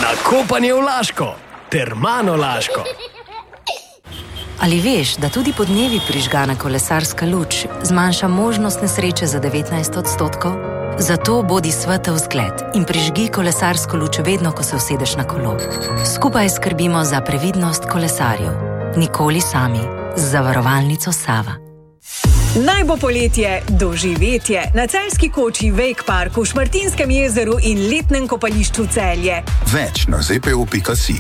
na kopanje v Laško, Termano Laško. Ali veš, da tudi podnevi prižgana kolesarska luč zmanjša možnost nesreče za 19%? Zato bodi svetel zgled in prižgi kolesarsko luč vedno, ko se usedeš na kolo. Skupaj skrbimo za previdnost kolesarjev. Nikoli sami. Z zavarovalnico Sava. Naj bo poletje doživetje na Celjski koči, Wake Parku, Šmartinskem jezeru in letnem kopališču Celje. Več na zpu.si.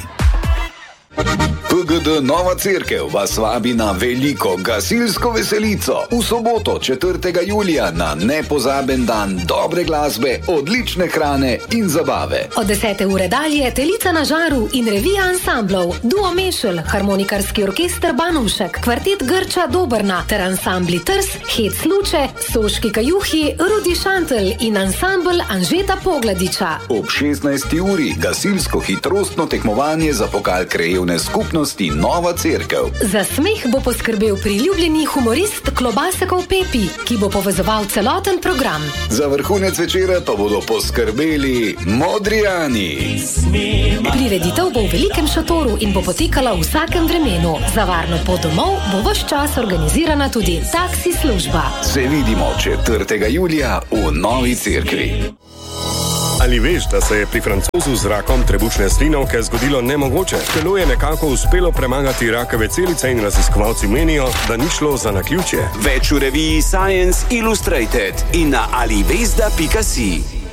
PGD Nova Cerkev vas vabi na veliko gasilsko veselico v soboto 4. julija na nepozaben dan dobre glasbe, odlične hrane in zabave. Od 10. ure dalje Telica na žaru in revija ansamblov, Duo Mešelj, harmonikarski orkester Banušek, kvartet Grča Dobrna ter ansambli Trs, Hec Luče, Soški Kajuhi, Rudi Šantel in ansambl Anžeta Pogladiča. Ob 16. uri gasilsko hitrostno tekmovanje za pokal krajevne skupnosti Nova Cerkev. Za smeh bo poskrbel priljubljeni humorist Klobasekov Pepi, ki bo povezoval celoten program. Za vrhunec večera pa bodo poskrbeli Modrijani. Prireditev bo v velikem šotoru in bo potekala v vsakem vremenu. Za varno pot domov bo ves čas organizirana tudi taksi služba. Se vidimo 4. julija v Novi Cerkvi. Ali veš, da se je pri Francozu z rakom trebušne slinavke zgodilo nemogoče? Telo je nekako uspelo premagati rakave celice in raziskovalci menijo, da ni šlo za naključje. Več v reviji Science Illustrated in na alivesda.si.